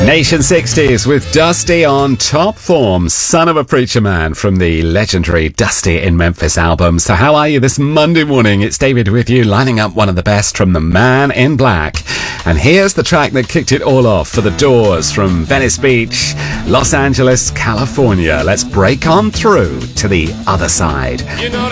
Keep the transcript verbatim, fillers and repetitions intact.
Nation sixties with Dusty on top form, Son of a Preacher Man from the legendary Dusty in Memphis album. So how are you this Monday morning? It's David with you, lining up one of the best from the Man in Black. And here's the track that kicked it all off for the Doors from Venice Beach, Los Angeles, California. Let's break on through to the other side. You know